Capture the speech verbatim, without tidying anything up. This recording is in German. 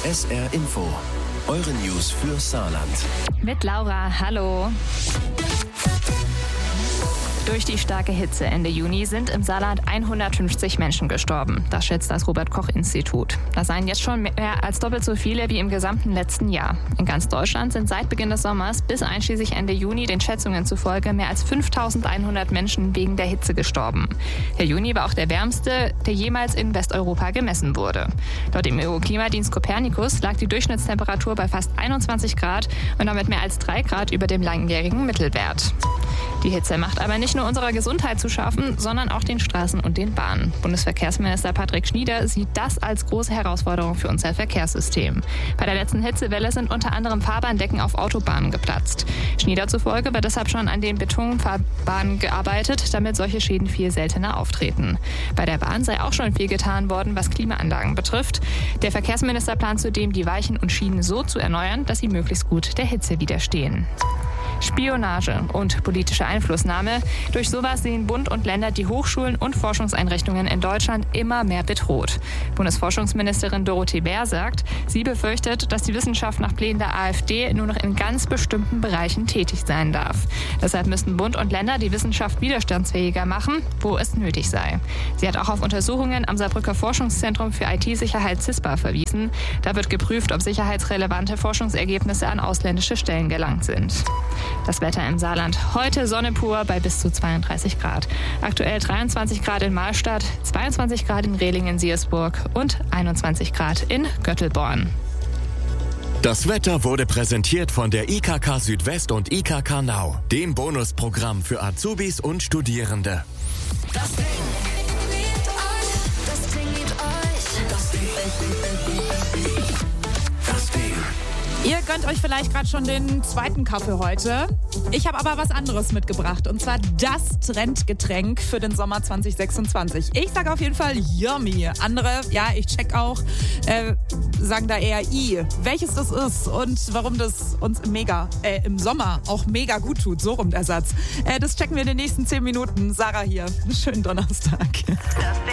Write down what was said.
S R Info. Eure News für Saarland. Mit Laura, hallo. Durch die starke Hitze Ende Juni sind im Saarland hundertfünfzig Menschen gestorben. Das schätzt das Robert-Koch-Institut. Das seien jetzt schon mehr als doppelt so viele wie im gesamten letzten Jahr. In ganz Deutschland sind seit Beginn des Sommers bis einschließlich Ende Juni den Schätzungen zufolge mehr als fünftausendeinhundert Menschen wegen der Hitze gestorben. Der Juni war auch der wärmste, der jemals in Westeuropa gemessen wurde. Laut dem E U-Klimadienst Copernicus lag die Durchschnittstemperatur bei fast einundzwanzig Grad und damit mehr als drei Grad über dem langjährigen Mittelwert. Die Hitze macht aber nicht nur unserer Gesundheit zu schaffen, sondern auch den Straßen und den Bahnen. Bundesverkehrsminister Patrick Schnieder sieht das als große Herausforderung für unser Verkehrssystem. Bei der letzten Hitzewelle sind unter anderem Fahrbahndecken auf Autobahnen geplatzt. Schnieder zufolge wird deshalb schon an den Betonfahrbahnen gearbeitet, damit solche Schäden viel seltener auftreten. Bei der Bahn sei auch schon viel getan worden, was Klimaanlagen betrifft. Der Verkehrsminister plant zudem, die Weichen und Schienen so zu erneuern, dass sie möglichst gut der Hitze widerstehen. Spionage und politische Einflussnahme. Durch sowas sehen Bund und Länder die Hochschulen und Forschungseinrichtungen in Deutschland immer mehr bedroht. Bundesforschungsministerin Dorothee Bär sagt, sie befürchtet, dass die Wissenschaft nach Plänen der AfD nur noch in ganz bestimmten Bereichen tätig sein darf. Deshalb müssten Bund und Länder die Wissenschaft widerstandsfähiger machen, wo es nötig sei. Sie hat auch auf Untersuchungen am Saarbrücker Forschungszentrum für I T-Sicherheit CISPA verwiesen. Da wird geprüft, ob sicherheitsrelevante Forschungsergebnisse an ausländische Stellen gelangt sind. Das Wetter im Saarland. Heute Sonne pur bei bis zu zweiunddreißig Grad. Aktuell dreiundzwanzig Grad in Mahlstadt, zweiundzwanzig Grad in Rehlingen-Siersburg und einundzwanzig Grad in Göttelborn. Das Wetter wurde präsentiert von der I K K Südwest und I K K Nau, dem Bonusprogramm für Azubis und Studierende. Das Ding liebt euch, das Ding liebt euch, das Ding, Das Ding. Ihr gönnt euch vielleicht gerade schon den zweiten Kaffee heute. Ich habe aber was anderes mitgebracht, und zwar das Trendgetränk für den Sommer zwanzig sechsundzwanzig. Ich sage auf jeden Fall yummy. Andere, ja, ich check auch, äh, sagen da eher i. Welches das ist und warum das uns im, mega, äh, im Sommer auch mega gut tut. So rum der Satz. Äh, das checken wir in den nächsten zehn Minuten. Sarah hier. Schönen Donnerstag.